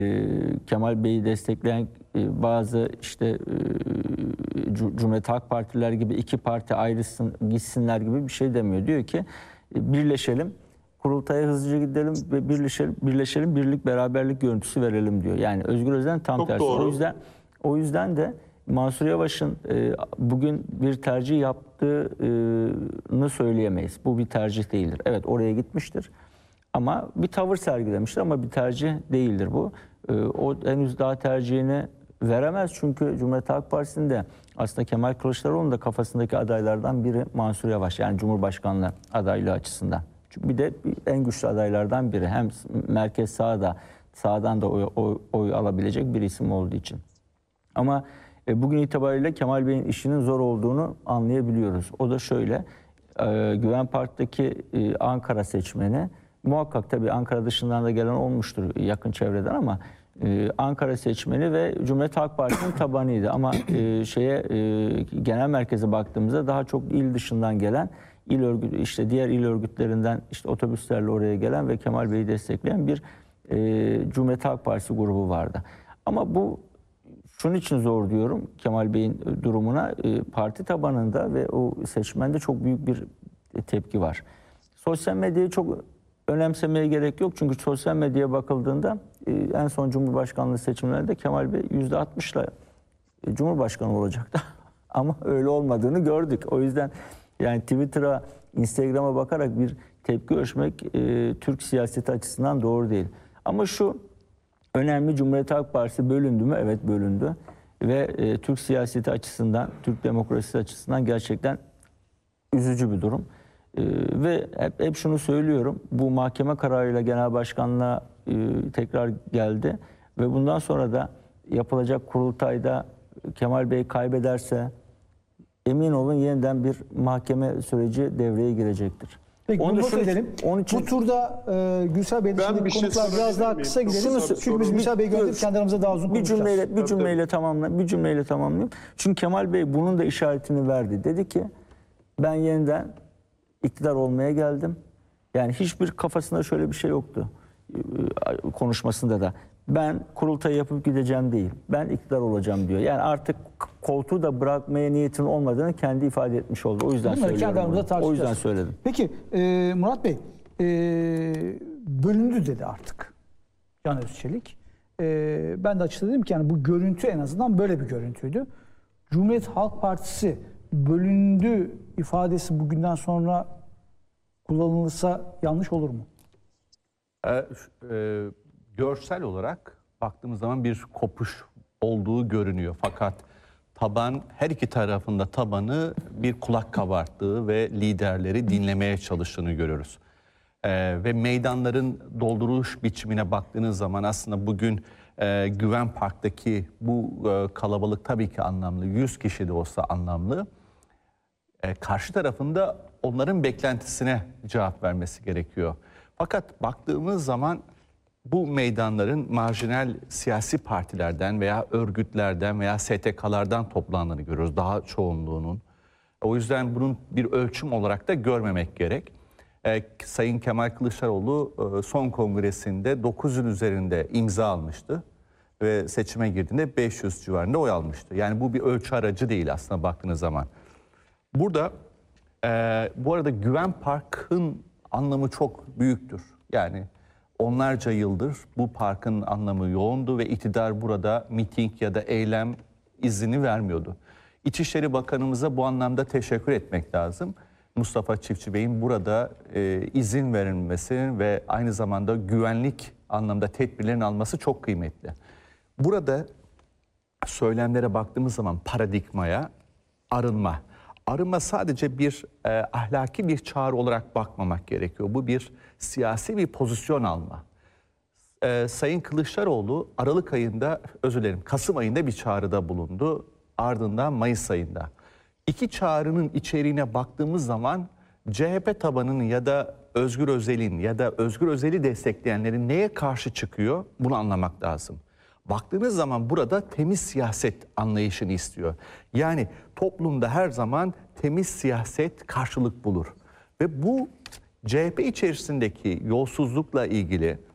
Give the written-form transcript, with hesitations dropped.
Kemal Bey'i destekleyen bazı işte Cumhuriyet Halk Partiler gibi iki parti ayrılsın gitsinler gibi bir şey demiyor. Diyor ki birleşelim, kurultaya hızlıca gidelim ve birleşelim, birlik beraberlik görüntüsü verelim diyor. Yani Özgür Özel'in tam Çok tersi. doğru. O yüzden de Mansur Yavaş'ın bugün bir tercih yaptığını söyleyemeyiz. Bu bir tercih değildir. Evet, oraya gitmiştir. Ama bir tavır sergilemiştir ama bir tercih değildir bu. O henüz daha tercihini veremez çünkü Cumhuriyet Halk Partisi'nde aslında Kemal Kılıçdaroğlu'nun da kafasındaki adaylardan biri Mansur Yavaş, yani Cumhurbaşkanlığı adaylığı açısından. Çünkü bir de en güçlü adaylardan biri, hem merkez sağdan da oy alabilecek bir isim olduğu için. Ama bugün itibariyle Kemal Bey'in işinin zor olduğunu anlayabiliyoruz. O da şöyle, Güven Park'taki Ankara seçmeni, muhakkak tabii Ankara dışından da gelen olmuştur yakın çevreden, ama Ankara seçmeni ve Cumhuriyet Halk Partisi'nin tabanıydı. Ama genel merkeze baktığımızda daha çok il dışından gelen, diğer il örgütlerinden otobüslerle oraya gelen ve Kemal Bey'i destekleyen bir Cumhuriyet Halk Partisi grubu vardı. Ama bu şunun için zor diyorum Kemal Bey'in durumuna, parti tabanında ve o seçmende çok büyük bir tepki var. Sosyal medyayı çok önemsemeye gerek yok. Çünkü sosyal medyaya bakıldığında en son Cumhurbaşkanlığı seçimlerinde Kemal Bey %60'la Cumhurbaşkanı olacaktı. Ama öyle olmadığını gördük. O yüzden yani Twitter'a, Instagram'a bakarak bir tepki ölçmek Türk siyaseti açısından doğru değil. Ama şu önemli, Cumhuriyet Halk Partisi bölündü mü? Evet, bölündü. Ve Türk siyaseti açısından, Türk demokrasisi açısından gerçekten üzücü bir durum. Ve hep şunu söylüyorum, bu mahkeme kararıyla genel başkanlığa tekrar geldi ve bundan sonra da yapılacak kurultayda Kemal Bey kaybederse emin olun yeniden bir mahkeme süreci devreye girecektir. Peki bunu not edelim. Bu turda Gürsel Bey dışındaki konuklar biraz daha kısa gidelim. Çünkü biz Gürsel Bey'i gördük, kendi aramızda daha uzun konuşacağız. Bir cümleyle tamamlayayım. Çünkü Kemal Bey bunun da işaretini verdi. Dedi ki ben yeniden iktidar olmaya geldim. Yani hiçbir kafasında şöyle bir şey yoktu konuşmasında da. Ben kurultayı yapıp gideceğim değil, ben iktidar olacağım diyor. Yani artık koltuğu da bırakmaya niyetin olmadığını kendi ifade etmiş oldu. O yüzden söylüyorum. O yüzden söyledim. Peki Murat Bey, bölündü dedi artık Can Özçelik. Ben de açıkça dedim ki yani bu görüntü en azından böyle bir görüntüydü. Cumhuriyet Halk Partisi bölündü ifadesi bugünden sonra kullanılırsa yanlış olur mu? Görsel olarak baktığımız zaman bir kopuş olduğu görünüyor. Fakat taban, her iki tarafında tabanı bir kulak kabarttığı ve liderleri dinlemeye çalıştığını görüyoruz. Ve meydanların dolduruş biçimine baktığınız zaman aslında bugün Güven Park'taki bu kalabalık tabii ki anlamlı. 100 kişi de olsa anlamlı. Karşı tarafında onların beklentisine cevap vermesi gerekiyor. Fakat baktığımız zaman bu meydanların marjinal siyasi partilerden veya örgütlerden veya STK'lardan toplandığını görüyoruz, daha çoğunluğunun. O yüzden bunun bir ölçüm olarak da görmemek gerek. Sayın Kemal Kılıçdaroğlu son kongresinde 9'un üzerinde imza almıştı ve seçime girdiğinde 500 civarında oy almıştı. Yani bu bir ölçü aracı değil aslında baktığınız zaman. Burada bu arada Güven Park'ın anlamı çok büyüktür. Yani onlarca yıldır bu parkın anlamı yoğundu ve iktidar burada miting ya da eylem izni vermiyordu. İçişleri Bakanımıza bu anlamda teşekkür etmek lazım. Mustafa Çiftçi Bey'in burada izin verilmesi ve aynı zamanda güvenlik anlamda tedbirlerin alması çok kıymetli. Burada söylemlere baktığımız zaman paradigmaya arınma. Arınma sadece bir ahlaki bir çağrı olarak bakmamak gerekiyor. Bu bir siyasi bir pozisyon alma. Sayın Kılıçdaroğlu Aralık ayında, Kasım ayında bir çağrıda bulundu. Ardından Mayıs ayında. İki çağrının içeriğine baktığımız zaman CHP tabanının ya da Özgür Özel'in ya da Özgür Özel'i destekleyenlerin neye karşı çıkıyor bunu anlamak lazım. Baktığınız zaman burada temiz siyaset anlayışını istiyor. Yani toplumda her zaman temiz siyaset karşılık bulur. Ve bu CHP içerisindeki yolsuzlukla ilgili